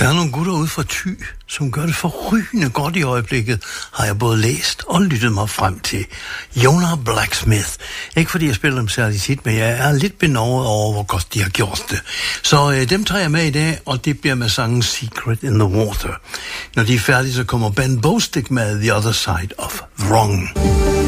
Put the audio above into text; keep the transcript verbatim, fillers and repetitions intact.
Der er nogle gutter ude fra Thy, som gør det forrygende godt i øjeblikket, har jeg både læst og lyttet mig frem til. Jonah Blacksmith. Ikke fordi jeg spiller dem særligt tit, men jeg er lidt benovet over, hvor godt de har gjort det. Så øh, dem tager jeg med i dag, og det bliver med sangen Secret in the Water. Når de er færdige, så kommer Ben Bostic med The Other Side of Wrong.